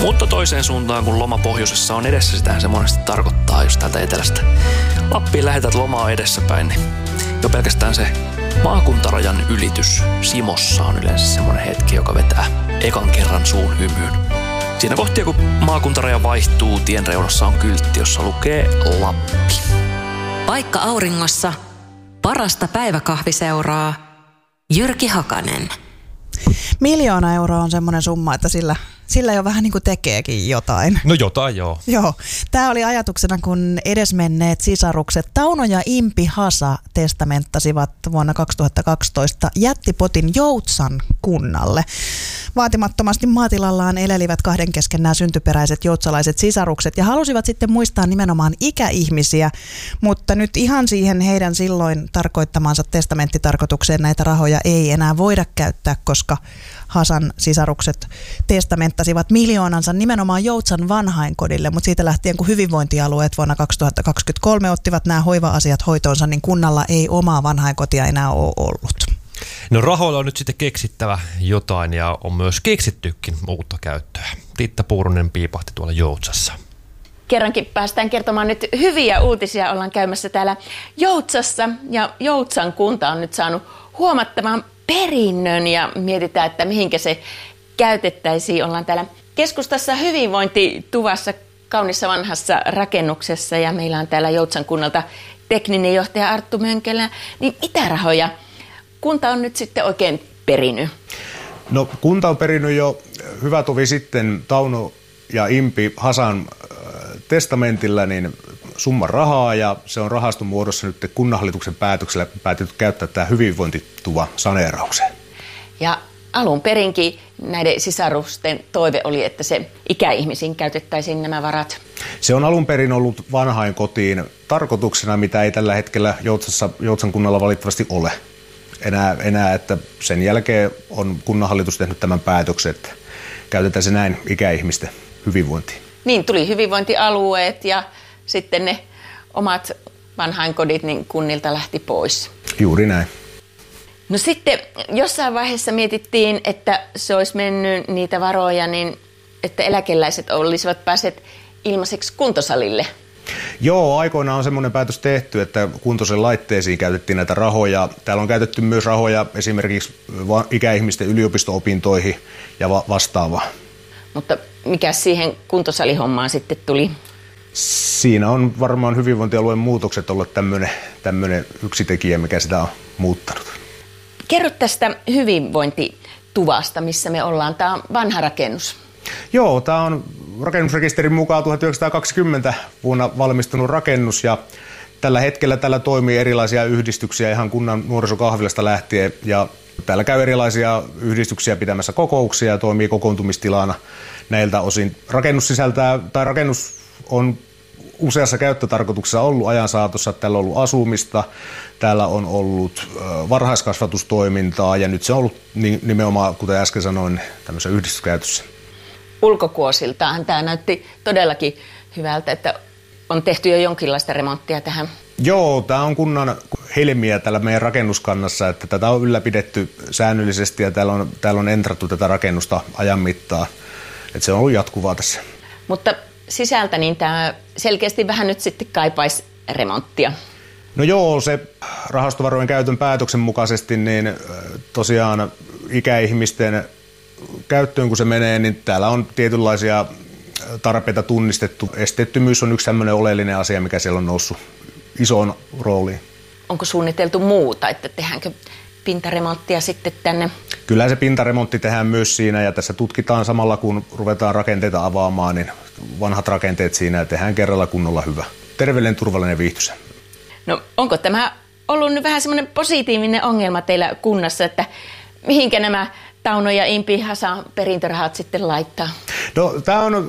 Mutta toiseen suuntaan, kun loma pohjoisessa on edessä, sitähän se monesti tarkoittaa just täältä etelästä. Lappiin lähetät lomaa edessäpäin, niin jo pelkästään se maakuntarajan ylitys Simossa on yleensä semmoinen hetki, joka vetää ekan kerran suun hymyyn. Siinä kohtia, kun maakuntaraja vaihtuu, tien reunassa on kyltti, jossa lukee Lappi. Paikka auringossa, parasta päiväkahviseuraa, Jyrki Hakanen. 1 000 000 euroa on semmoinen summa, että sillä jo vähän niin kuin tekeekin jotain. No jotain, joo. Joo. Tämä oli ajatuksena, kun edesmenneet sisarukset Tauno ja Impi Hasa testamenttasivat vuonna 2012 jättipotin Joutsan kunnalle. Vaatimattomasti maatilallaan elelivät kahden kesken nämä syntyperäiset joutsalaiset sisarukset ja halusivat sitten muistaa nimenomaan ikäihmisiä, mutta nyt ihan siihen heidän silloin tarkoittamansa testamenttitarkoitukseen näitä rahoja ei enää voida käyttää, koska Hasan sisarukset testamenttasivat miljoonansa nimenomaan Joutsan vanhainkodille, mutta siitä lähtien kun hyvinvointialueet vuonna 2023 ottivat nämä hoiva-asiat hoitoonsa, niin kunnalla ei omaa vanhainkotia enää ole ollut. No rahoilla on nyt sitten keksittävä jotain ja on myös keksittykin uutta käyttöä. Titta Puurunen piipahti tuolla Joutsassa. Kerrankin päästään kertomaan nyt hyviä uutisia. Ollaan käymässä täällä Joutsassa ja Joutsan kunta on nyt saanut huomattavan perinnön ja mietitään, että mihinkä se käytettäisiin. Ollaan täällä keskustassa hyvinvointituvassa kaunissa vanhassa rakennuksessa ja meillä on täällä Joutsan kunnalta tekninen johtaja Arttu Mönkelä. Niin mitä rahoja kunta on nyt sitten oikein perinyt? No kunta on perinyt jo hyvä tovi sitten Tauno ja Impi Hasan testamentilla niin summan rahaa ja se on rahaston muodossa nyt kunnanhallituksen päätöksellä päätetty käyttää tämä hyvinvointituva saneeraukseen. Ja alun perinkin näiden sisarusten toive oli, että se ikäihmisiin käytettäisiin nämä varat. Se on alun perin ollut vanhainkotiin tarkoituksena, mitä ei tällä hetkellä Joutsan kunnalla valitettavasti ole. Enää, että sen jälkeen on kunnanhallitus tehnyt tämän päätöksen, että käytetään se näin ikäihmisten hyvinvointiin. Niin, tuli hyvinvointialueet ja sitten ne omat vanhainkodit niin kunnilta lähti pois. Juuri näin. No sitten jossain vaiheessa mietittiin, että se olisi mennyt niitä varoja, niin että eläkeläiset olisivat päässeet ilmaiseksi kuntosalille. Joo, aikoinaan on semmoinen päätös tehty, että kuntoisen laitteisiin käytettiin näitä rahoja. Täällä on käytetty myös rahoja esimerkiksi ikäihmisten yliopisto-opintoihin ja vastaavaa. Mutta mikä siihen kuntosalihommaan sitten tuli? Siinä on varmaan hyvinvointialueen muutokset ollut tämmöinen yksi tekijä, mikä sitä on muuttanut. Kerro tästä hyvinvointituvasta, missä me ollaan. Tämä on vanha rakennus. Joo, tämä on rakennusrekisterin mukaan 1920 vuonna valmistunut rakennus ja tällä hetkellä täällä toimii erilaisia yhdistyksiä ihan kunnan nuorisokahvilasta lähtien ja täällä käy erilaisia yhdistyksiä pitämässä kokouksia ja toimii kokoontumistilana näiltä osin. Rakennus on useassa käyttötarkoituksessa ollut ajan saatossa. Täällä on ollut asumista, täällä on ollut varhaiskasvatustoimintaa ja nyt se on ollut nimenomaan, kuten äsken sanoin, tämmöisessä yhdistyskäytössä. Ulkokuosiltaan tämä näytti todellakin hyvältä, että on tehty jo jonkinlaista remonttia tähän. Joo, tämä on helmiä täällä meidän rakennuskannassa, että tätä on ylläpidetty säännöllisesti ja täällä on entrattu tätä rakennusta ajan mittaan. Että se on ollut jatkuvaa tässä. Mutta sisältä niin tämä selkeästi vähän nyt sitten kaipaisi remonttia. No joo, se rahastovarojen käytön päätöksen mukaisesti, niin tosiaan ikäihmisten käyttöön kun se menee, niin täällä on tietynlaisia tarpeita tunnistettu. Esteettömyys on yksi sellainen oleellinen asia, mikä siellä on noussut isoon rooliin. Onko suunniteltu muuta, että tehdäänkö pintaremonttia sitten tänne? Kyllä se pintaremontti tehdään myös siinä ja tässä tutkitaan samalla kun ruvetaan rakenteita avaamaan, niin vanhat rakenteet siinä ja tehdään kerralla kunnolla hyvä. Terveellinen, turvallinen, viihtyisä. No onko tämä ollut nyt vähän semmoinen positiivinen ongelma teillä kunnassa, että mihinkä nämä Tauno ja Impi Hasan perintörahat sitten laittaa? No tämä on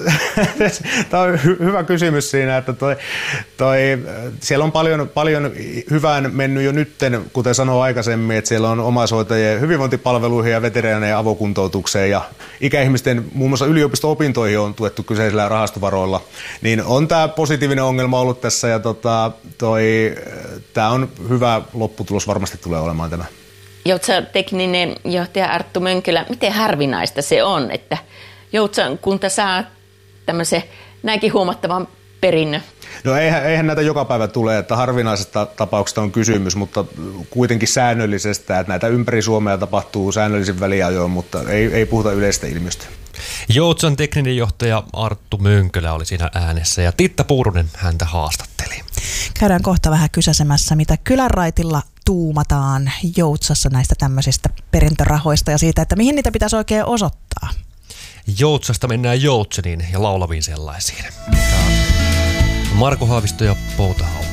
hyvä kysymys siinä, että siellä on paljon hyvään mennyt jo nytten, kuten sanoin aikaisemmin, että siellä on omaishoitajien hyvinvointipalveluihin ja veteraanien avokuntoutukseen ja ikäihmisten muun muassa yliopisto-opintoihin on tuettu kyseisillä rahastovaroilla. Niin on tämä positiivinen ongelma ollut tässä ja tämä on hyvä lopputulos varmasti tulee olemaan tämä. Joutsan tekninen johtaja Arttu Mönkylä, miten harvinaista se on, että Joutsan kunta saa tämmöisen näinkin huomattavan perinnön? No eihän näitä joka päivä tule, että harvinaisesta tapauksesta on kysymys, mutta kuitenkin säännöllisestä, että näitä ympäri Suomea tapahtuu säännöllisin väliajoin, mutta ei puhuta yleistä ilmiöstä. Joutsan tekninen johtaja Arttu Mönkölä oli siinä äänessä ja Titta Puurunen häntä haastatteli. Käydään kohta vähän kysäsemässä, mitä kylänraitilla tuumataan Joutsassa näistä tämmöisistä perintörahoista ja siitä, että mihin niitä pitäisi oikein osoittaa. Joutsasta mennään Joutseniin ja laulaviin sellaisiin. Marko Haavisto ja Pouta Hauki.